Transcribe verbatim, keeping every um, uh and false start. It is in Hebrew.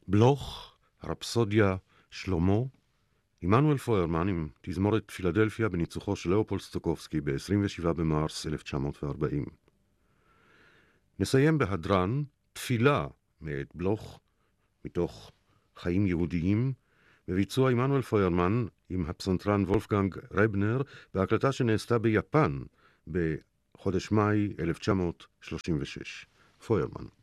בלוך, הרפסודיה, שלמה, עמנואל פוירמן עם תזמורת פילדלפיה בניצוחו של לאופולד סטוקובסקי ב-עשרים ושבעה במרס אלף תשע מאות וארבעים. נסיים בהדרן, תפילה מאת בלוך, מתוך חיים יהודיים, בביצוע עמנואל פוירמן עם הפסנתרן וולפגנג רבנר, בהקלטה שנעשתה ביפן בחודש מאי אלף תשע מאות שלושים ושש. פוירמן.